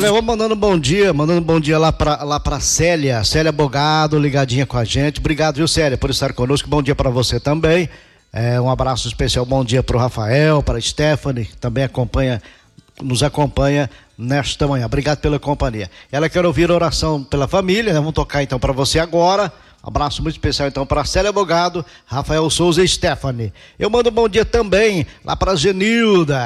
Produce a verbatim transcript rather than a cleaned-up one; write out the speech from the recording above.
Olha, eu vou mandando um bom dia, mandando um bom dia lá pra, lá pra Célia, Célia Bogado, ligadinha com a gente. Obrigado, viu, Célia, por estar conosco. Bom dia para você também. É, um abraço especial, bom dia pro Rafael, para Stephanie, que também acompanha, nos acompanha nesta manhã. Obrigado pela companhia. Ela quer ouvir a oração pela família, né? Vamos tocar então para você agora. Um abraço muito especial então para Célia Bogado, Rafael Souza e Stephanie. Eu mando um bom dia também lá para Genilda.